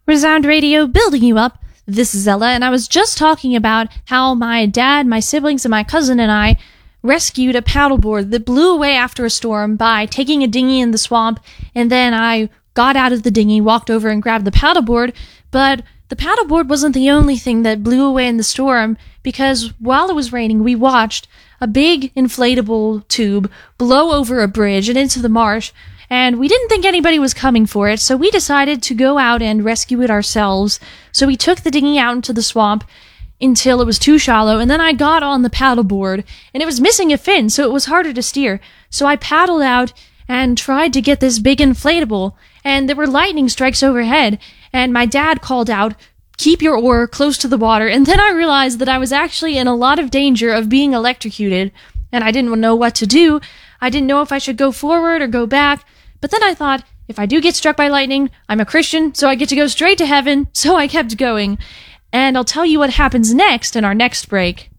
Resound Radio, building you up. This is Ella, and I was just talking about how my dad, my siblings, and my cousin and I rescued a paddleboard that blew away after a storm by taking a dinghy in the swamp, and then I got out of the dinghy, walked over and grabbed the paddleboard, but the paddleboard wasn't the only thing that blew away in the storm, because while it was raining, we watched a big inflatable tube blow over a bridge and into the marsh, and we didn't think anybody was coming for it, so we decided to go out and rescue it ourselves. So we took the dinghy out into the swamp until it was too shallow, and then I got on the paddleboard, and it was missing a fin, so it was harder to steer. So I paddled out and tried to get this big inflatable, and there were lightning strikes overhead, and my dad called out, "Keep your oar close to the water," and then I realized that I was actually in a lot of danger of being electrocuted, and I didn't know what to do. I didn't know if I should go forward or go back. But then I thought, if I do get struck by lightning, I'm a Christian, so I get to go straight to heaven, so I kept going. And I'll tell you what happens next in our next break.